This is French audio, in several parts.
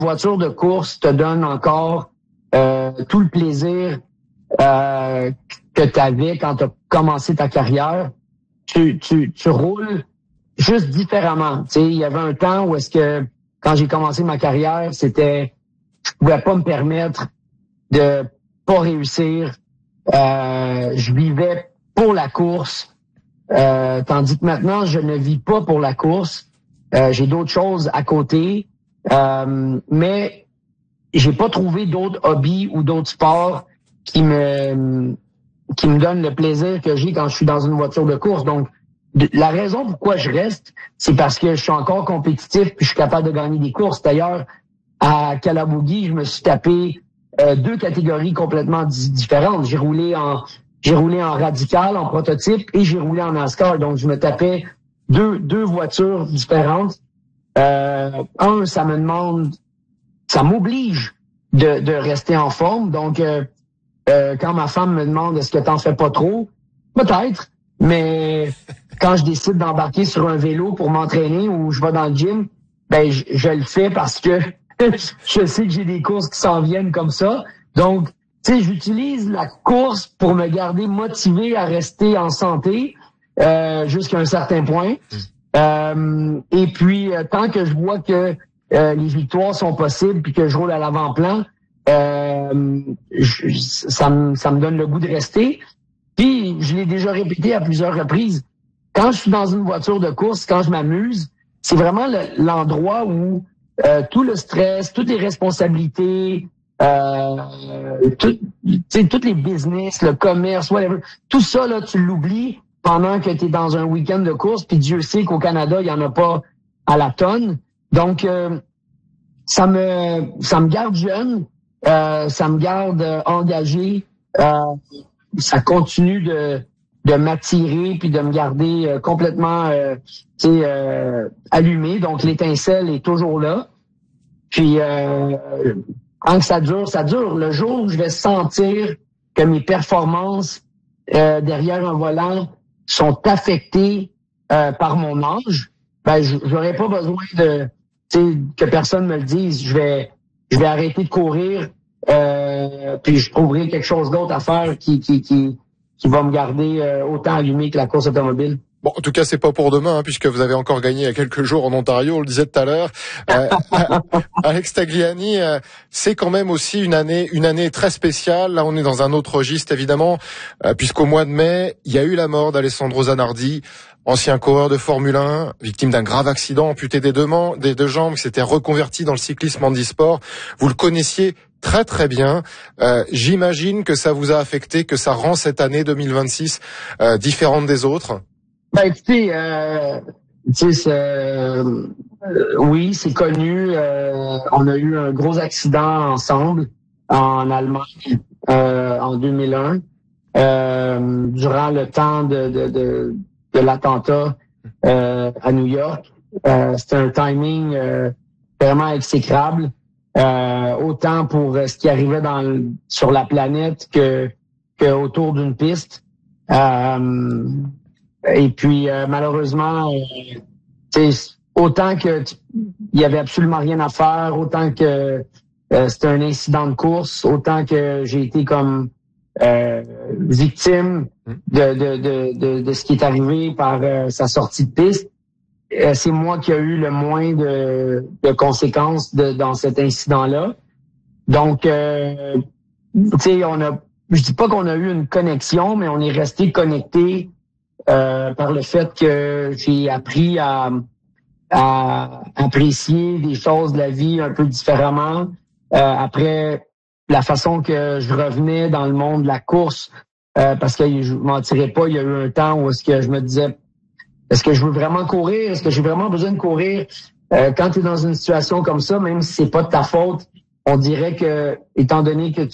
voiture de course te donne encore tout le plaisir que tu avais quand tu as commencé ta carrière. Tu roules juste différemment. Tu sais, il y avait un temps où est-ce que quand j'ai commencé ma carrière, je pouvais pas me permettre de pas réussir. Je vivais pour la course, tandis que maintenant, je ne vis pas pour la course. J'ai d'autres choses à côté, mais j'ai pas trouvé d'autres hobbies ou d'autres sports qui me donnent le plaisir que j'ai quand je suis dans une voiture de course. Donc, la raison pourquoi je reste, c'est parce que je suis encore compétitif puis je suis capable de gagner des courses. D'ailleurs, à Calabougui, je me suis tapé 2 catégories complètement différentes. J'ai roulé en radical, en prototype, et j'ai roulé en NASCAR. Donc, je me tapais deux voitures différentes. Ça m'oblige de rester en forme. Donc, quand ma femme me demande est-ce que t'en fais pas trop, peut-être, mais quand je décide d'embarquer sur un vélo pour m'entraîner ou je vais dans le gym, ben je le fais parce que je sais que j'ai des courses qui s'en viennent comme ça. Donc, tu sais, j'utilise la course pour me garder motivé à rester en santé jusqu'à un certain point. Et puis, tant que je vois que les victoires sont possibles puis que je roule à l'avant-plan, ça me donne le goût de rester. Puis, je l'ai déjà répété à plusieurs reprises. Quand je suis dans une voiture de course, quand je m'amuse, c'est vraiment l'endroit où tout le stress, toutes les responsabilités, toutes les business, le commerce, whatever, tout ça, là, tu l'oublies pendant que tu es dans un week-end de course, puis Dieu sait qu'au Canada, il n'y en a pas à la tonne. Donc, ça me garde jeune, ça me garde engagé, ça continue de m'attirer puis de me garder complètement allumé. Donc, l'étincelle est toujours là. Puis, tant que ça dure. Le jour où je vais sentir que mes performances derrière un volant sont affectées par mon âge, ben, j'aurais pas besoin que personne me le dise. Je vais arrêter de courir, puis je trouverai quelque chose d'autre à faire qui va me garder autant allumé que la course automobile. Bon, en tout cas, c'est pas pour demain, hein, puisque vous avez encore gagné il y a quelques jours en Ontario, on le disait tout à l'heure. Alex Tagliani, c'est quand même aussi une année très spéciale. Là, on est dans un autre registre, évidemment, puisqu'au mois de mai, il y a eu la mort d'Alessandro Zanardi, ancien coureur de Formule 1, victime d'un grave accident, amputé des deux jambes, qui s'était reconverti dans le cyclisme handisport. Vous le connaissiez très très bien. J'imagine que ça vous a affecté, que ça rend cette année 2026 différente des autres. Ben écoutez, oui, c'est connu. On a eu un gros accident ensemble en Allemagne en 2001 durant le temps de l'attentat à New York. C'était un timing vraiment exécrable, autant pour ce qui arrivait sur la planète que autour d'une piste. Et puis malheureusement, autant que il y avait absolument rien à faire, autant que c'était un incident de course, autant que j'ai été comme victime de ce qui est arrivé par sa sortie de piste. C'est moi qui ai eu le moins de conséquences dans cet incident-là. Donc, je dis pas qu'on a eu une connexion, mais on est resté connecté par le fait que j'ai appris à apprécier des choses de la vie un peu différemment. Après la façon que je revenais dans le monde de la course, parce que je mentirais pas, il y a eu un temps où est-ce que je me disais, est-ce que je veux vraiment courir? Est-ce que j'ai vraiment besoin de courir? Quand tu es dans une situation comme ça, même si c'est pas de ta faute, on dirait que, étant donné que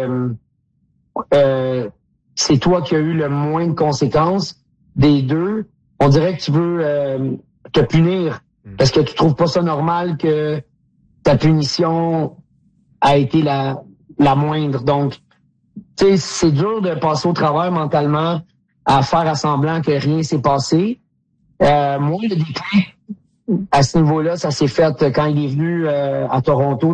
c'est toi qui as eu le moins de conséquences des deux, on dirait que tu veux te punir parce que tu trouves pas ça normal que ta punition a été la moindre. Donc, tu sais, c'est dur de passer au travers mentalement à faire semblant que rien s'est passé. Moi, le déclic à ce niveau-là, ça s'est fait quand il est venu à Toronto